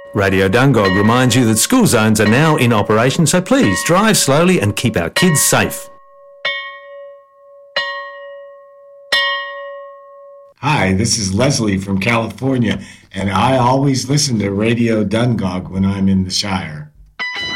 Radio Dungog reminds you that school zones are now in operation, so please drive slowly and keep our kids safe. Hi, this is Leslie from California, and I always listen to Radio Dungog when I'm in the Shire.